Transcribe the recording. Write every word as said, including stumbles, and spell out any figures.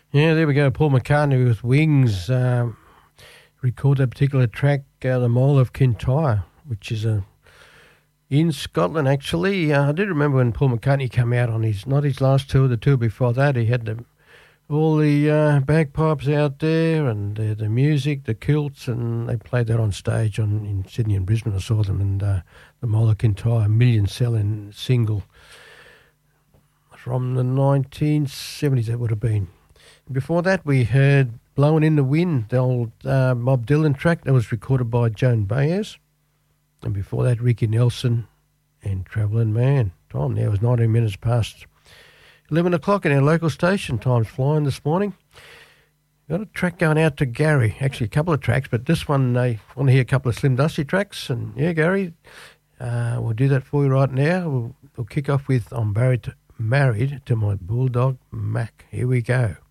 Yeah, there we go. Paul McCartney with Wings. Um, recorded a particular track, uh, The Mole of Kintyre, which is a in Scotland, actually. Uh, I did remember when Paul McCartney came out on his, not his last tour, the tour before that, he had the, all the uh, bagpipes out there and uh, the music, the kilts, and they played that on stage on in Sydney and Brisbane. I saw them, and uh, The Mole of Kintyre, a million-selling single from the nineteen seventies, that would have been. Before that, we heard Blowing in the Wind, the old uh, Bob Dylan track that was recorded by Joan Baez. And before that, Ricky Nelson and Travelling Man. Time now is nineteen minutes past eleven o'clock in our local station. Time's flying this morning. Got a track going out to Gary. Actually, a couple of tracks, but this one, I want to hear a couple of Slim Dusty tracks. And yeah, Gary, uh, we'll do that for you right now. We'll, we'll kick off with I'm Married to, married to My Bulldog Mac. Here we go.